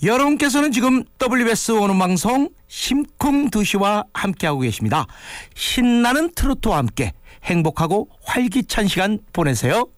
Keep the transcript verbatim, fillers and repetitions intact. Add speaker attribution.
Speaker 1: 여러분께서는 지금 더블유비에스 오는 방송 심쿵두시와 함께하고 계십니다. 신나는 트로트와 함께 행복하고 활기찬 시간 보내세요.